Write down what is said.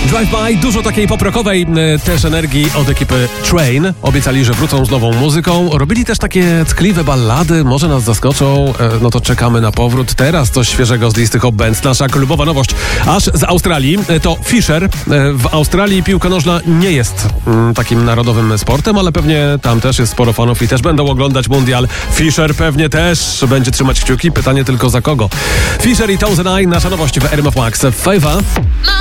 Drive-by, dużo takiej poprokowej też energii od ekipy Train. Obiecali, że wrócą z nową muzyką. Robili też takie tkliwe ballady, może nas zaskoczą. No to czekamy na powrót. Teraz coś świeżego z listy Hot Bands. Nasza klubowa nowość aż z Australii. To Fisher. W Australii piłka nożna nie jest takim narodowym sportem, ale pewnie tam też jest sporo fanów i też będą oglądać mundial. Fisher pewnie też będzie trzymać kciuki. Pytanie tylko za kogo. Fisher i Thousand Eye, nasza nowość w RMF Max. Favor.